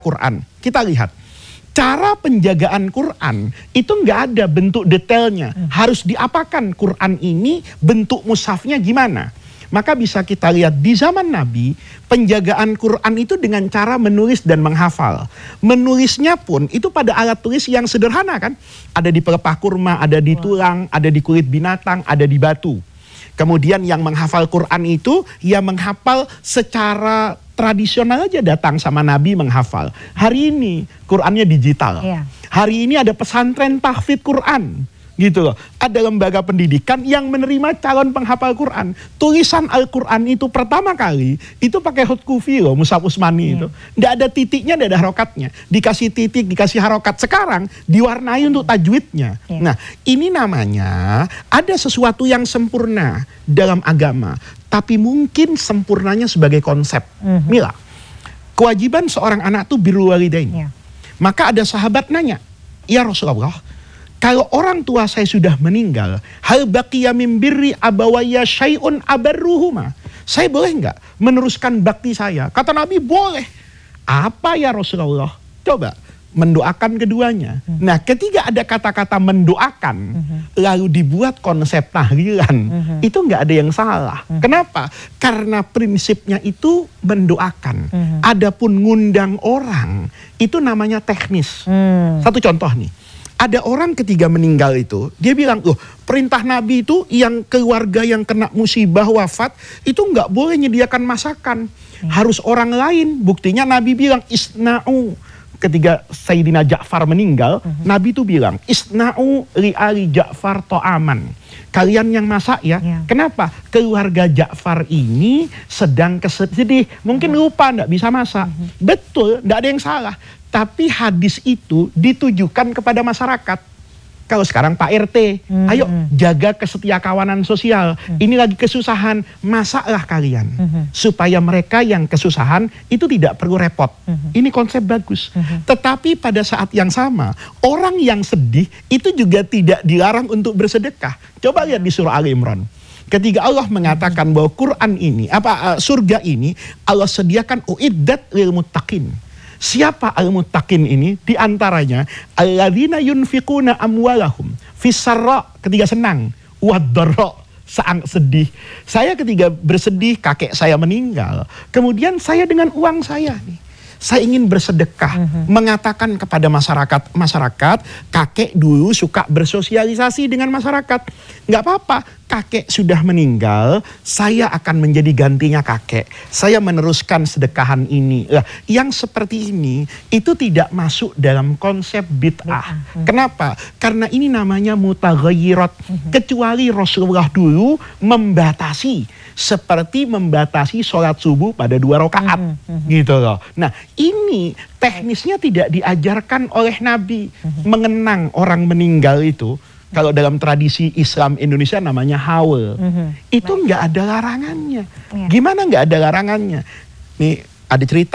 Quran. Kita lihat, cara penjagaan Quran itu nggak ada bentuk detailnya. Harus diapakan Quran ini, bentuk mushafnya gimana. Maka bisa kita lihat di zaman Nabi, penjagaan Quran itu dengan cara menulis dan menghafal. Menulisnya pun itu pada alat tulis yang sederhana kan. Ada di pelepah kurma, ada di tulang, ada di kulit binatang, ada di batu. Kemudian yang menghafal Quran itu, ya menghafal secara tradisional aja, datang sama Nabi menghafal. Hari ini Qurannya digital. Hari ini ada pesantren tahfidz Quran. Gitu loh. Ada lembaga pendidikan yang menerima calon penghafal Quran. Tulisan Al-Quran itu pertama kali itu pakai huruf kufi loh, Mushaf Utsmani itu. Nggak ada titiknya, nggak ada harokatnya. Dikasih titik, dikasih harokat. Sekarang diwarnai untuk tajwidnya. Nah, ini namanya ada sesuatu yang sempurna dalam agama, tapi mungkin sempurnanya sebagai konsep. Mila, kewajiban seorang anak itu birrul walidain. Maka ada sahabat nanya, "Ya Rasulullah, kalau orang tua saya sudah meninggal, hal baqiya min birri abawaya syai'un abarruhuma. Saya boleh nggak meneruskan bakti saya?" Kata Nabi, boleh. Apa ya Rasulullah? Coba mendoakan keduanya. Nah, ketika ada kata-kata mendoakan, lalu dibuat konsep tahlilan, itu nggak ada yang salah. Kenapa? Karena prinsipnya itu mendoakan. Adapun ngundang orang, itu namanya teknis. Satu contoh nih. Ada orang ketika meninggal itu, dia bilang, loh, perintah Nabi itu yang keluarga yang kena musibah wafat, itu nggak boleh menyediakan masakan. Harus orang lain. Buktinya Nabi bilang, isna'u. Ketika Sayyidina Ja'far meninggal, Nabi itu bilang, isna'u li'ali Ja'far to'aman. Kalian yang masak ya. Kenapa? Keluarga Ja'far ini sedang kesedih. Mungkin lupa, nggak bisa masak. Betul, nggak ada yang salah. Tapi hadis itu ditujukan kepada masyarakat. Kalau sekarang Pak RT, ayo jaga kesetiakawanan sosial. Ini lagi kesusahan, masaklah kalian. Supaya mereka yang kesusahan itu tidak perlu repot. Ini konsep bagus. Tetapi pada saat yang sama, orang yang sedih itu juga tidak dilarang untuk bersedekah. Coba lihat di surah Ali Imran. Ketika Allah mengatakan bahwa Quran ini, surga ini, Allah sediakan uiddat lil muttaqin. Siapa al-muttaqin ini? Di antaranya alladzina yunfiquna amwalahum fis-sarra, ketika senang, wad-dharra, saat sedih. Saya ketika bersedih, kakek saya meninggal, kemudian saya dengan uang saya nih, saya ingin bersedekah, mengatakan kepada masyarakat, kakek dulu suka bersosialisasi dengan masyarakat. Nggak apa-apa, kakek sudah meninggal, saya akan menjadi gantinya kakek. Saya meneruskan sedekahan ini. Yang seperti ini, itu tidak masuk dalam konsep bid'ah. Kenapa? Karena ini namanya mutaghayyirat. Kecuali Rasulullah dulu membatasi. Seperti membatasi sholat subuh pada 2 rakaat. Gitu loh. Nah, ini teknisnya tidak diajarkan oleh Nabi. Mengenang orang meninggal itu, kalau dalam tradisi Islam Indonesia namanya haul. Itu nggak ada larangannya. Gimana nggak ada larangannya? Nih ada cerita.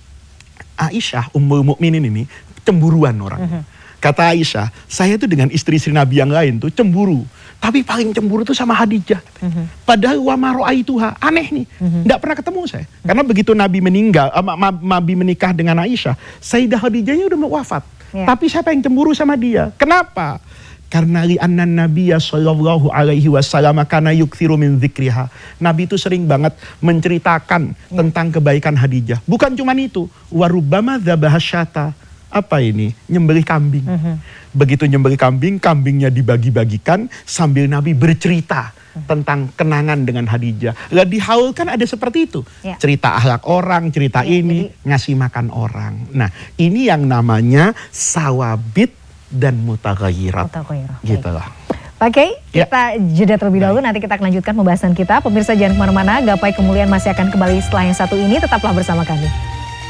Aisyah Ummul Mukminin ini cemburuan orang. Kata Aisyah, saya tuh dengan istri-istri Nabi yang lain tuh cemburu. Tapi paling cemburu tuh sama Khadijah. Padahal wa ma ra'aituha, aneh nih. Nggak pernah ketemu saya. Karena begitu Nabi meninggal, Nabi menikah dengan Aisyah, Sayyidah Khadijahnya udah mau wafat. Tapi saya pengen cemburu sama dia. Kenapa? Karena li'annan nabiyya sallallahu alaihi wasallam kana yukthiru min dzikriha. Nabi itu sering banget menceritakan tentang kebaikan Khadijah. Bukan cuma itu, wa rubbama dzabaha syata. Apa ini? Nyembelih kambing. Begitu nyembelih kambing, kambingnya dibagi-bagikan sambil Nabi bercerita tentang kenangan dengan Khadijah. Lah di haul kan ada seperti itu. Cerita akhlak orang, cerita ini, ngasih makan orang. Nah, ini yang namanya sawabit dan mutaghayyirat. Gitu lah. Oke, kita jeda terlebih dahulu, nanti kita akan lanjutkan pembahasan kita. Pemirsa jangan kemana-mana, Gapai Kemuliaan masih akan kembali setelah yang satu ini, tetaplah bersama kami.